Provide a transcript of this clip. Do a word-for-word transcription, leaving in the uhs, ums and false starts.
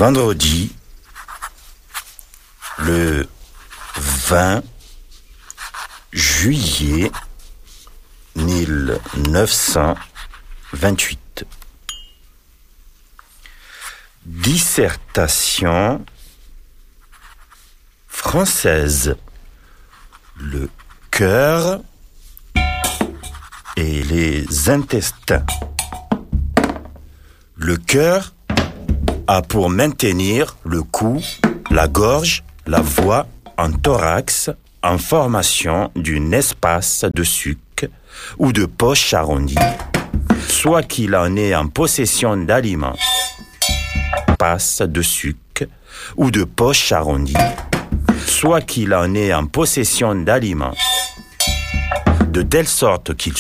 vendredi, le vingt juillet mille neuf cent vingt-huit. Dissertation française. Le cœur et les intestins. Le cœur a pour maintenir le cou, la gorge, la voix en thorax en formation d'un espace de suc ou de poche arrondie, soit qu'il en ait en possession d'aliments, espace de suc ou de poche arrondie, soit qu'il en ait en possession d'aliments, de telle sorte qu'il